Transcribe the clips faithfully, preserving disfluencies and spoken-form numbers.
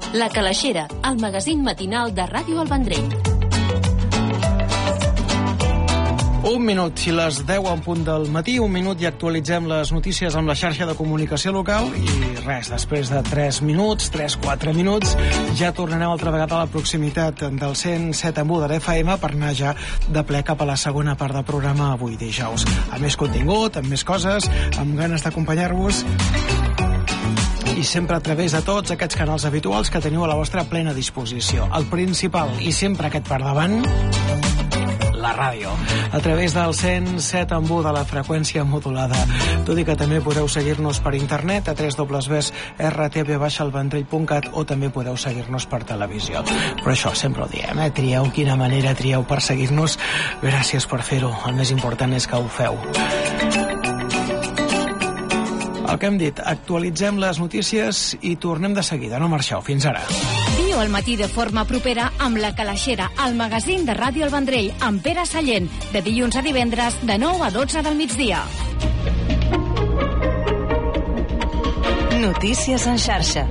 La Calaixera, el magazín matinal de Ràdio El Vendrell. Un minut, si les deu en punt del matí, un minut i actualitzem les notícies amb la xarxa de comunicació local i res, després de tres minuts, tres quatre minuts, ja tornarem altra vegada a la proximitat del cent set en u de l'F M per anar ja de ple cap a la segona part del programa avui dijous. Amb més contingut, amb més coses, amb ganes d'acompanyar-vos i sempre a través de tots aquests canals habituals que teniu a la vostra plena disposició. El principal i sempre aquest per davant, la ràdio, a través del cent set en u de la freqüència modulada. Tot i que també podeu seguir-nos per internet a w w w punt r t v el vendrell punt cat o també podeu seguir-nos per televisió. Però això sempre ho diem, eh? Trieu quina manera trieu per seguir-nos. Gràcies per fer-ho. El més important és que ho feu. El que hem dit, actualitzem les notícies i tornem de seguida. No marxeu. Fins ara. Viu al matí de forma propera amb La Calaixera, el magazín de Ràdio El Vendrell, amb Pere Sallent, de dilluns a divendres, de nou a dotze del migdia. Notícies en xarxa.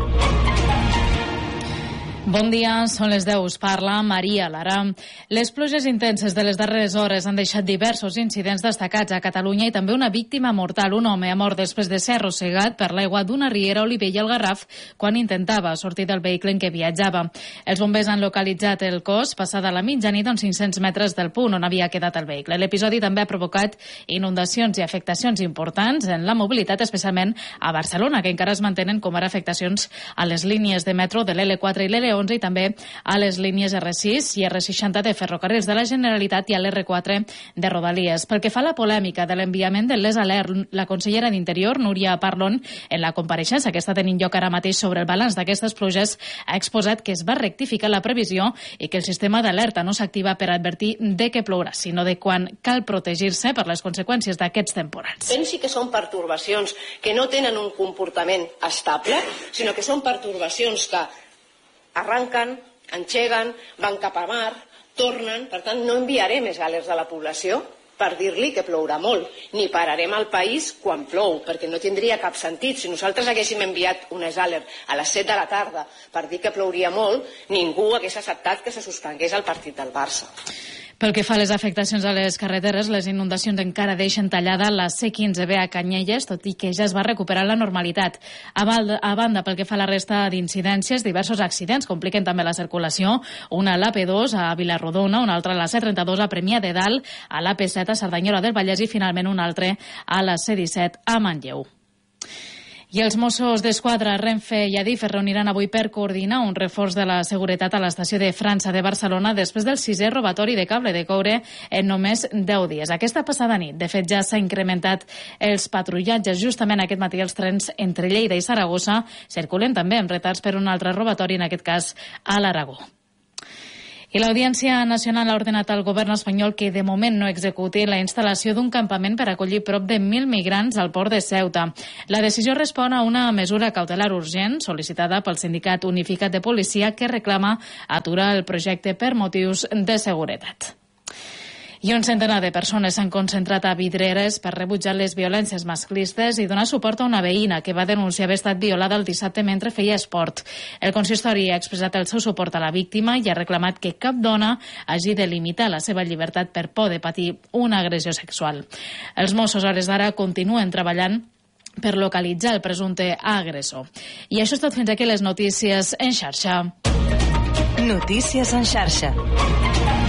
Bon dia, són les deu. Us parla Maria Lara. Les pluges intenses de les darreres hores han deixat diversos incidents destacats a Catalunya i també una víctima mortal. Un home ha mort després de ser arrossegat per l'aigua d'una riera a Olivella al Garraf quan intentava sortir del vehicle en què viatjava. Els bombers han localitzat el cos passada la mitjanit a uns cinc-cents metres del punt on havia quedat el vehicle. L'episodi també ha provocat inundacions i afectacions importants en la mobilitat, especialment a Barcelona, que encara es mantenen com ara afectacions a les línies de metro de l'L quatre i l'L onze i també a les línies R sis i R seixanta de Ferrocarrils de la Generalitat i a l'R quatre de Rodalies. Pel que fa a la polèmica de l'enviament de les alert, la consellera d'Interior, Núria Parlon, en la compareixença que està tenint lloc ara mateix sobre el balanç d'aquestes pluges, ha exposat que es va rectificar la previsió i que el sistema d'alerta no s'activa per advertir de què plourà, sinó de quan cal protegir-se per les conseqüències d'aquests temporals. Pensi que són pertorbacions que no tenen un comportament estable, sinó que són pertorbacions que arranquen, engeguen, van cap a mar, tornen. Per tant, no enviaré més alerts a la població per dir-li que plourà molt, ni pararem el país quan plou, perquè no tindria cap sentit. Si nosaltres haguéssim enviat unes alerts a les set de la tarda per dir que plouria molt, ningú hagués acceptat que se suspengués el partit del Barça. Pel que fa a les afectacions a les carreteres, les inundacions encara deixen tallada la C quinze B a Canyelles, tot i que ja es va recuperar la normalitat. A banda, pel que fa a la resta d'incidències, diversos accidents compliquen també la circulació. Una a l'A P dos a Vilarrodona, una altra a la C trenta-dos a Premià de Dalt, a l'A P set a Cerdanyola del Vallès i finalment un altre a la C disset a Manlleu. I els Mossos d'Esquadra, Renfe i Adif es reuniran avui per coordinar un reforç de la seguretat a l'estació de França de Barcelona després del sisè robatori de cable de coure en només deu dies. Aquesta passada nit, de fet, ja s'ha incrementat els patrullatges. Justament aquest matí els trens entre Lleida i Saragossa circulen també amb retards per un altre robatori, en aquest cas a l'Aragó. I l'Audiència Nacional ha ordenat al govern espanyol que de moment no executi la instal·lació d'un campament per acollir prop de mil migrants al port de Ceuta. La decisió respon a una mesura cautelar urgent sol·licitada pel Sindicat Unificat de Policia que reclama aturar el projecte per motius de seguretat. I un centenar de persones s'han concentrat a Vidreres per rebutjar les violències masclistes i donar suport a una veïna que va denunciar haver estat violada el dissabte mentre feia esport. El consistori ha expressat el seu suport a la víctima i ha reclamat que cap dona hagi de limitar la seva llibertat per por de patir una agressió sexual. Els Mossos, a hores d'ara, continuen treballant per localitzar el presumpte agressor. I això és tot fins aquí les notícies en xarxa. Notícies en xarxa.